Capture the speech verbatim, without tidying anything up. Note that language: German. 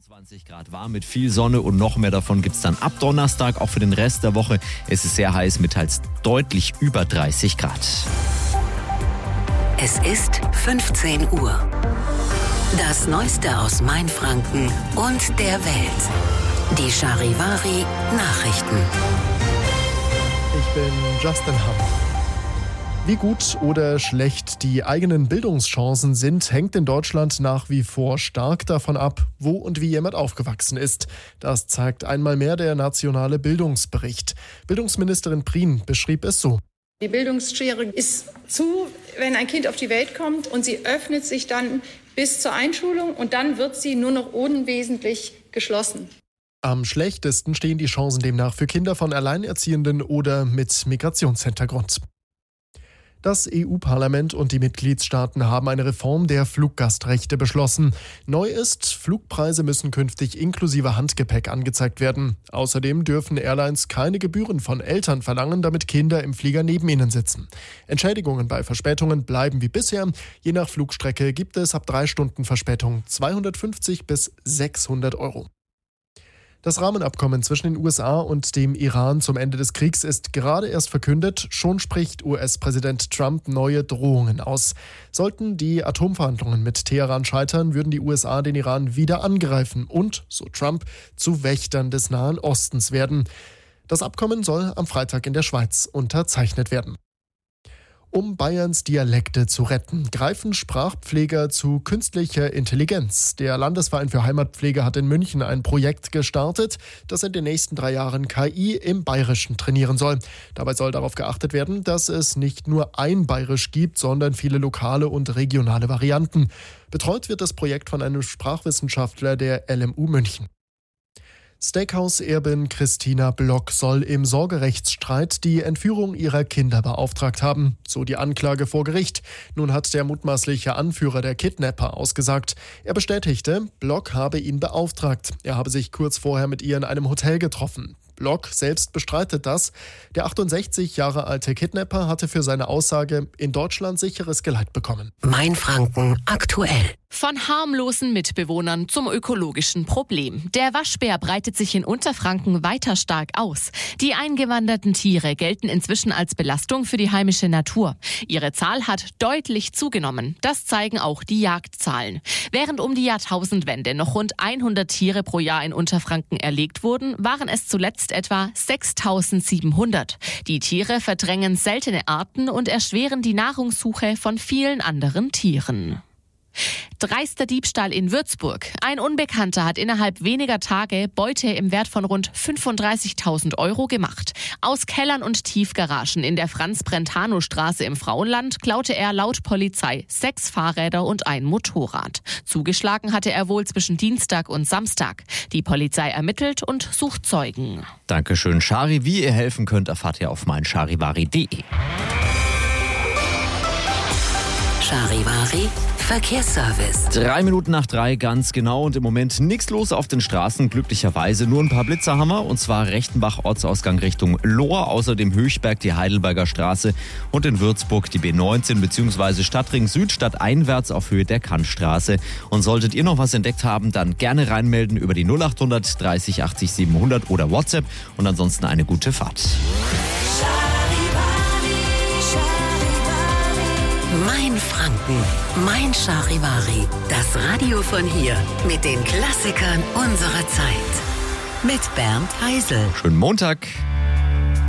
achtundzwanzig Grad warm mit viel Sonne und noch mehr davon gibt es dann ab Donnerstag. Auch für den Rest der Woche ist es sehr heiß mit teils deutlich über dreißig Grad. Es ist fünfzehn Uhr. Das Neueste aus Mainfranken und der Welt. Die Charivari Nachrichten. Ich bin Justin Hamm. Wie gut oder schlecht die eigenen Bildungschancen sind, hängt in Deutschland nach wie vor stark davon ab, wo und wie jemand aufgewachsen ist. Das zeigt einmal mehr der nationale Bildungsbericht. Bildungsministerin Prien beschrieb es so. Die Bildungsschere ist zu, wenn ein Kind auf die Welt kommt, und sie öffnet sich dann bis zur Einschulung und dann wird sie nur noch unwesentlich geschlossen. Am schlechtesten stehen die Chancen demnach für Kinder von Alleinerziehenden oder mit Migrationshintergrund. Das E U-Parlament und die Mitgliedstaaten haben eine Reform der Fluggastrechte beschlossen. Neu ist, Flugpreise müssen künftig inklusive Handgepäck angezeigt werden. Außerdem dürfen Airlines keine Gebühren von Eltern verlangen, damit Kinder im Flieger neben ihnen sitzen. Entschädigungen bei Verspätungen bleiben wie bisher. Je nach Flugstrecke gibt es ab drei Stunden Verspätung zweihundertfünfzig bis sechshundert Euro. Das Rahmenabkommen zwischen den U S A und dem Iran zum Ende des Kriegs ist gerade erst verkündet. Schon spricht U S-Präsident Trump neue Drohungen aus. Sollten die Atomverhandlungen mit Teheran scheitern, würden die U S A den Iran wieder angreifen und, so Trump, zu Wächtern des Nahen Ostens werden. Das Abkommen soll am Freitag in der Schweiz unterzeichnet werden. Um Bayerns Dialekte zu retten, greifen Sprachpfleger zu künstlicher Intelligenz. Der Landesverein für Heimatpflege hat in München ein Projekt gestartet, das in den nächsten drei Jahren K I im Bayerischen trainieren soll. Dabei soll darauf geachtet werden, dass es nicht nur ein Bayerisch gibt, sondern viele lokale und regionale Varianten. Betreut wird das Projekt von einem Sprachwissenschaftler der L M U München. Steakhouse-Erbin Christina Block soll im Sorgerechtsstreit die Entführung ihrer Kinder beauftragt haben, so die Anklage vor Gericht. Nun hat der mutmaßliche Anführer der Kidnapper ausgesagt. Er bestätigte, Block habe ihn beauftragt. Er habe sich kurz vorher mit ihr in einem Hotel getroffen. Block selbst bestreitet das. Der achtundsechzig Jahre alte Kidnapper hatte für seine Aussage in Deutschland sicheres Geleit bekommen. Mainfranken aktuell. Von harmlosen Mitbewohnern zum ökologischen Problem. Der Waschbär breitet sich in Unterfranken weiter stark aus. Die eingewanderten Tiere gelten inzwischen als Belastung für die heimische Natur. Ihre Zahl hat deutlich zugenommen. Das zeigen auch die Jagdzahlen. Während um die Jahrtausendwende noch rund hundert Tiere pro Jahr in Unterfranken erlegt wurden, waren es zuletzt etwa sechstausendsiebenhundert. Die Tiere verdrängen seltene Arten und erschweren die Nahrungssuche von vielen anderen Tieren. Dreister Diebstahl in Würzburg. Ein Unbekannter hat innerhalb weniger Tage Beute im Wert von rund fünfunddreißigtausend Euro gemacht. Aus Kellern und Tiefgaragen in der Franz-Brentano-Straße im Frauenland klaute er laut Polizei sechs Fahrräder und ein Motorrad. Zugeschlagen hatte er wohl zwischen Dienstag und Samstag. Die Polizei ermittelt und sucht Zeugen. Dankeschön, Chari. Wie ihr helfen könnt, erfahrt ihr auf mein charivari punkt de. Charivari Verkehrsservice. Drei Minuten nach drei, ganz genau. Und im Moment nichts los auf den Straßen, glücklicherweise. Nur ein paar Blitzer haben wir, und zwar Rechtenbach, Ortsausgang Richtung Lohr, außerdem Höchberg, die Heidelberger Straße und in Würzburg die B neunzehn bzw. Stadtring Süd stadteinwärts auf Höhe der Kantstraße. Und solltet ihr noch was entdeckt haben, dann gerne reinmelden über die null achthundert dreißig achtzig siebenhundert oder WhatsApp, und ansonsten eine gute Fahrt. Mainfranken, mein Charivari. Das Radio von hier mit den Klassikern unserer Zeit. Mit Bernd Heisel. Schönen Montag.